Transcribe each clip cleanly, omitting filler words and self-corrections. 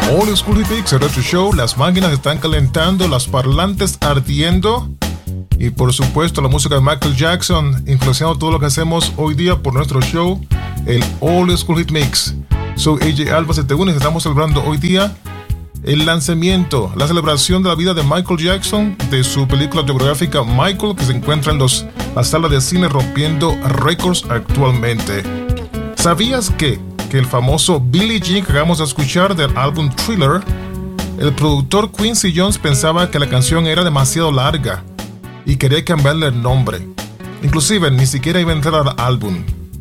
Old School Hit Mix, el Retro Show. Las máquinas están calentando, las parlantes ardiendo. Y por supuesto la música de Michael Jackson influenciando todo lo que hacemos hoy día por nuestro show, el Old School Hit Mix. Soy AJ Alba, se te une, estamos celebrando hoy día el lanzamiento, la celebración de la vida de Michael Jackson, de su película biográfica Michael, que se encuentra en las salas de cine rompiendo récords actualmente. ¿Sabías que el famoso Billie Jean que acabamos de escuchar del álbum Thriller, el productor Quincy Jones pensaba que la canción era demasiado larga y quería cambiarle el nombre? Inclusive ni siquiera iba a entrar al álbum.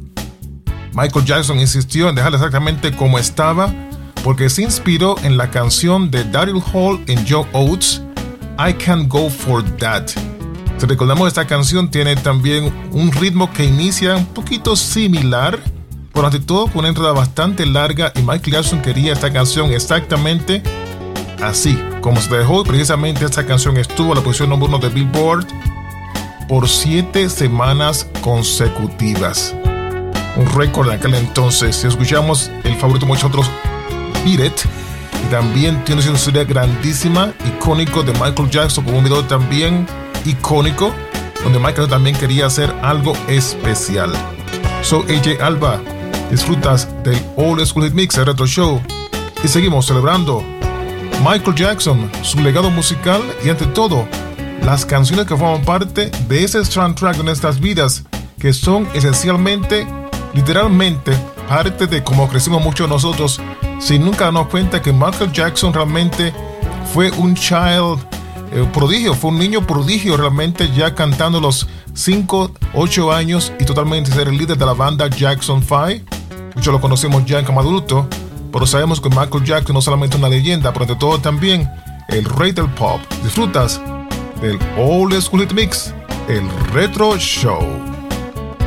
Michael Jackson insistió en dejarla exactamente como estaba porque se inspiró en la canción de Daryl Hall y Joe Oates, I Can't Go For That. Si recordamos, esta canción tiene también un ritmo que inicia un poquito similar, pero ante todo con una entrada bastante larga, y Michael Jackson quería esta canción exactamente así como se dejó. Precisamente esta canción estuvo en la posición número 1 de Billboard por 7 semanas consecutivas. Un récord en aquel entonces. Si escuchamos el favorito de muchos otros, Beat It, y también tiene una historia grandísima, icónico de Michael Jackson, con un video también icónico donde Michael también quería hacer algo especial. Soy AJ Alba, disfrutas del Old School Hit Mix, el Retro Show, y seguimos celebrando Michael Jackson, su legado musical y ante todo las canciones que forman parte de ese soundtrack de nuestras vidas, que son esencialmente, literalmente, parte de cómo crecimos muchos de nosotros, sin nunca darnos cuenta que Michael Jackson realmente fue un prodigio, fue un niño prodigio realmente, ya cantando los 5, 8 años y totalmente ser el líder de la banda Jackson 5. Muchos lo conocemos ya como adulto, pero sabemos que Michael Jackson no solamente una leyenda, pero ante todo también el rey del pop. Disfrutas del Old School Hit Mix, el Retro Show.